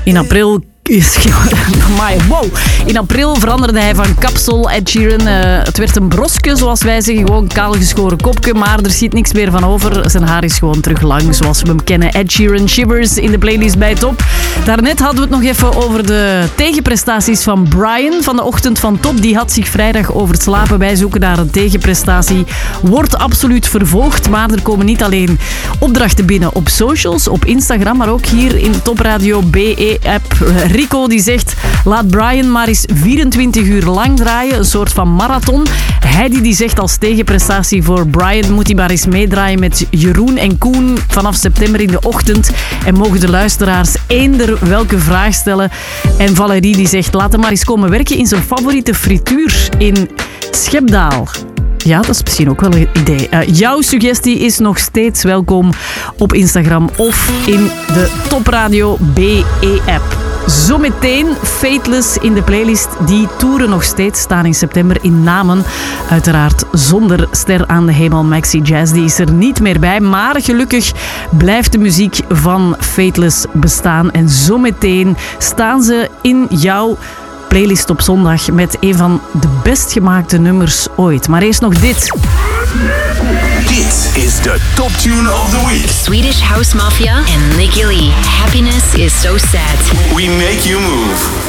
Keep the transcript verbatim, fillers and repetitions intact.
In april... Amai, wow. In april veranderde hij van kapsel. Ed Sheeran, uh, het werd een broske, zoals wij zeggen. Gewoon kaal geschoren kopje, maar er ziet niks meer van over. Zijn haar is gewoon terug lang, zoals we hem kennen. Ed Sheeran, Shivers in de playlist bij Top. Daarnet hadden we het nog even over de tegenprestaties van Brian van de Ochtend van Top. Die had zich vrijdag overslapen. Wij zoeken naar een tegenprestatie. Wordt absoluut vervolgd, maar er komen niet alleen opdrachten binnen op socials, op Instagram, maar ook hier in de Top Radio B E-app. Rico die zegt, laat Brian maar eens vierentwintig uur lang draaien. Een soort van marathon. Heidi die zegt als tegenprestatie voor Brian moet hij maar eens meedraaien met Jeroen en Koen vanaf september in de ochtend. En mogen de luisteraars eender welke vraag stellen. En Valerie die zegt, laat hem maar eens komen werken in zijn favoriete frituur in Schepdaal. Ja, dat is misschien ook wel een idee. Uh, jouw suggestie is nog steeds welkom op Instagram of in de Top Radio B E-app. Zometeen Fateless in de playlist. Die toeren nog steeds, staan in september in Namen. Uiteraard zonder ster aan de hemel. Maxi Jazz die is er niet meer bij. Maar gelukkig blijft de muziek van Fateless bestaan. En zometeen staan ze in jouw playlist op zondag met een van de best gemaakte nummers ooit. Maar eerst nog dit. Dit is de Top Tune of the Week. Swedish House Mafia and Nicky Lee. Happiness is so sad. We make you move.